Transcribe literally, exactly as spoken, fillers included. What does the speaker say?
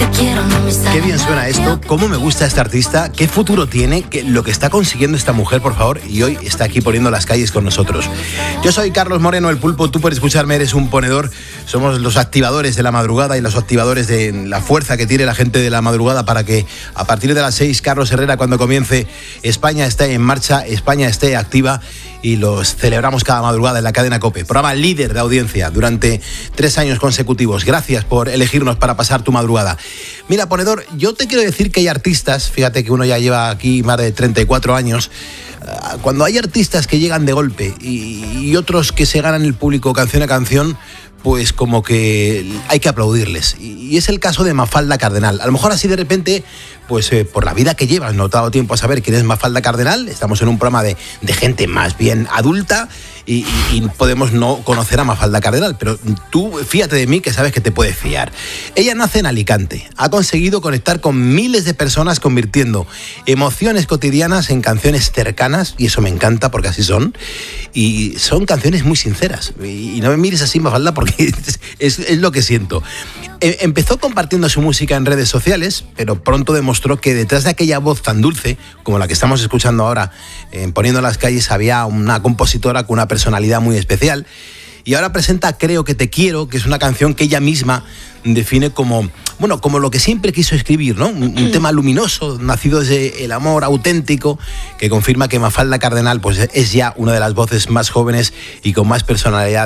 te quiero, no me sale. Qué bien suena esto, cómo me gusta esta artista, qué futuro tiene, qué, lo que está consiguiendo esta mujer, por favor, y hoy está aquí poniendo las calles con nosotros. Yo soy Carlos Moreno, el Pulpo, tú por escucharme eres un ponedor, somos los activadores de la madrugada y los activadores de la fuerza que tiene la gente de la madrugada para que a partir de las seis, Carlos Herrera, cuando comience, España esté en marcha, España esté activa y los celebramos cada madrugada en la cadena COPE, programa líder de audiencia durante tres años consecutivos. Gracias por elegirnos para pasar tu madrugada. Mira, ponedor, yo te quiero decir que hay artistas, fíjate que uno ya lleva aquí más de treinta y cuatro años, cuando hay artistas que llegan de golpe y, y otros que se ganan el público canción a canción, pues como que hay que aplaudirles. Y es el caso de Mafalda Cardenal. A lo mejor así de repente, pues eh, por la vida que llevas, no te ha dado tiempo a saber quién es Mafalda Cardenal. Estamos en un programa de, de gente más bien adulta y, y, y podemos no conocer a Mafalda Cardenal, pero tú fíjate de mí que sabes que te puedes fiar. Ella nace en Alicante, ha conseguido conectar con miles de personas convirtiendo emociones cotidianas en canciones cercanas, y eso me encanta porque así son, y son canciones muy sinceras. Y, y no me mires así, Mafalda, porque es, es lo que siento. Empezó compartiendo su música en redes sociales, pero pronto demostró que detrás de aquella voz tan dulce, como la que estamos escuchando ahora, en Poniendo las calles, había una compositora con una personalidad muy especial. Y ahora presenta Creo que te quiero, que es una canción que ella misma define como, bueno, como lo que siempre quiso escribir, ¿no? Un, un tema luminoso, nacido desde el amor auténtico, que confirma que Mafalda Cardenal pues, es ya una de las voces más jóvenes y con más personalidad